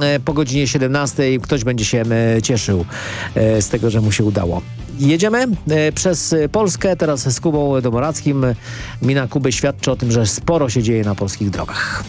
po godzinie 17 ktoś będzie się cieszył z tego, że mu się udało. Jedziemy przez Polskę, teraz z Kubą Domorackim. Mina Kuby świadczy o tym, że sporo się dzieje na polskich drogach.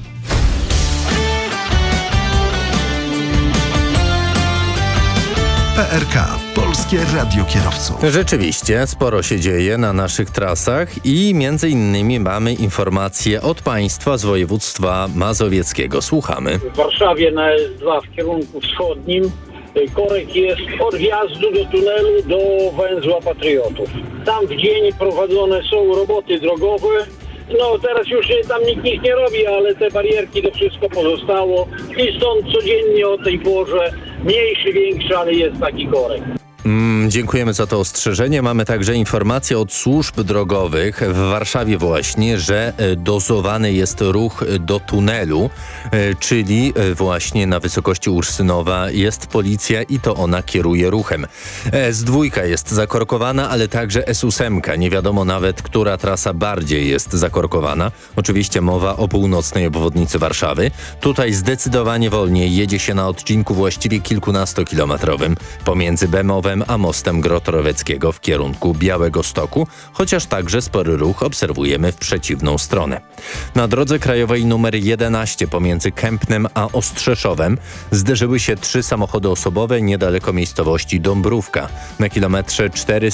PRK, Polskie Radio Kierowców. Rzeczywiście, sporo się dzieje na naszych trasach i między innymi mamy informacje od państwa z województwa mazowieckiego. Słuchamy. W Warszawie na S2 w kierunku wschodnim korek jest od wjazdu do tunelu do węzła Patriotów. Tam w dzień prowadzone są roboty drogowe. No teraz już tam nikt nic nie robi, ale te barierki to wszystko pozostało i stąd codziennie o tej porze mniejszy, większy, ale jest taki korek. Dziękujemy za to ostrzeżenie. Mamy także informację od służb drogowych w Warszawie właśnie, że dozowany jest ruch do tunelu, czyli właśnie na wysokości Ursynowa jest policja i to ona kieruje ruchem. S2 jest zakorkowana, ale także S8. Nie wiadomo nawet, która trasa bardziej jest zakorkowana. Oczywiście mowa o północnej obwodnicy Warszawy. Tutaj zdecydowanie wolniej jedzie się na odcinku właściwie kilkunastokilometrowym pomiędzy Bemowem a mostem Grot-Roweckiego w kierunku Białegostoku, chociaż także spory ruch obserwujemy w przeciwną stronę. Na drodze krajowej nr 11 pomiędzy Kępnem a Ostrzeszowem zderzyły się 3 samochody osobowe niedaleko miejscowości Dąbrówka. Na kilometrze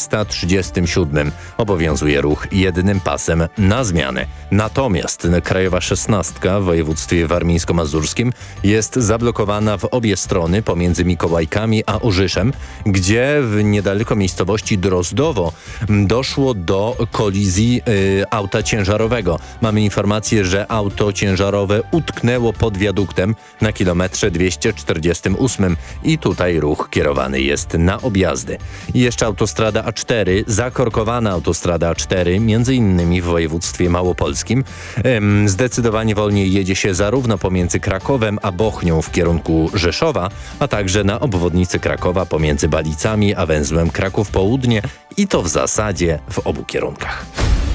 437 obowiązuje ruch jednym pasem na zmianę. Natomiast krajowa 16 w województwie warmińsko-mazurskim jest zablokowana w obie strony pomiędzy Mikołajkami a Orzyszem, gdzie w niedaleko miejscowości Drozdowo doszło do kolizji auta ciężarowego. Mamy informację, że auto ciężarowe utknęło pod wiaduktem na kilometrze 248 i tutaj ruch kierowany jest na objazdy. I jeszcze autostrada A4, zakorkowana autostrada A4, między innymi w województwie małopolskim. Zdecydowanie wolniej jedzie się zarówno pomiędzy Krakowem a Bochnią w kierunku Rzeszowa, a także na obwodnicy Krakowa pomiędzy Balicami a węzłem Kraków Południe i to w zasadzie w obu kierunkach.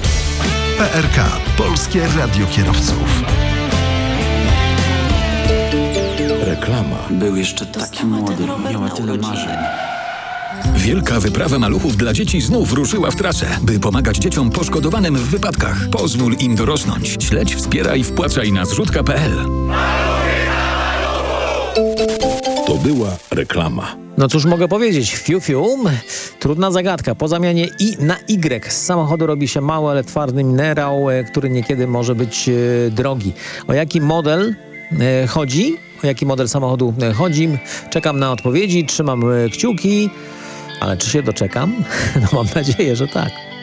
PRK, Polskie Radio Kierowców. Reklama. Był jeszcze taki młody, miała tyle marzeń. Wielka wyprawa maluchów dla dzieci znów ruszyła w trasę, by pomagać dzieciom poszkodowanym w wypadkach. Pozwól im dorosnąć. Śledź, wspieraj, wpłacaj na zrzutka.pl. To była reklama. No cóż mogę powiedzieć, fiu. Trudna zagadka. Po zamianie I na Y z samochodu robi się mały, ale twardy minerał, który niekiedy może być drogi. O jaki model chodzi? O jaki model samochodu chodzi? Czekam na odpowiedzi, trzymam kciuki, ale czy się doczekam? No mam nadzieję, że tak.